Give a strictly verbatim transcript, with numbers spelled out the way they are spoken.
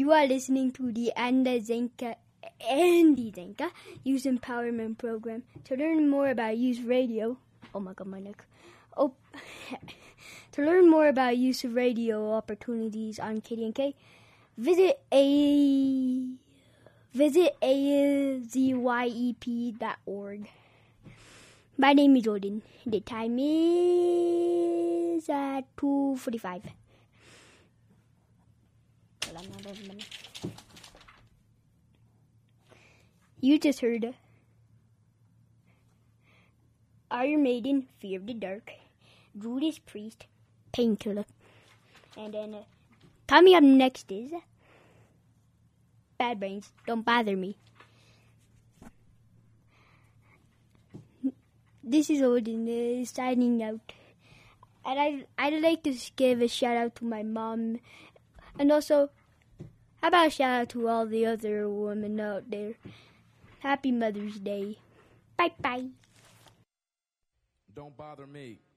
You are listening to the Andy Zanka, Andy Zanka Youth Empowerment Program. To learn more about youth radio, oh my god, my neck. Oh, to learn more about youth radio opportunities on K D N K, visit a visit a z y e p dot org. My name is Odin. The time is at two forty-five. You just heard Iron Maiden, Fear of the Dark, Judas Priest, Painkiller. And then uh, coming up next is Bad Brains, Don't Bother Me. This is Odin uh, signing out. And I, I'd like to give a shout out to my mom. And also, how about a shout out to all the other women out there? Happy Mother's Day. Bye-bye. Don't bother me.